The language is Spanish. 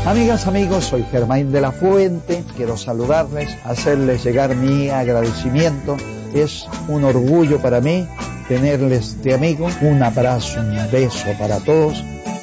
Amigas, amigos, soy Germain de la Fuente. Quiero saludarles, hacerles llegar mi agradecimiento. Es un orgullo para mí tenerles de amigo. Un abrazo, un beso para todos.